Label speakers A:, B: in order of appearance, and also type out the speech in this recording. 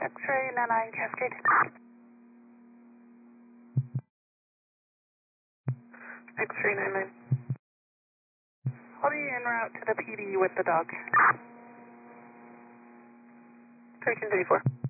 A: X-ray 99 Cascade. X-ray 99. I'll be en route to the PD with the dog. 1334.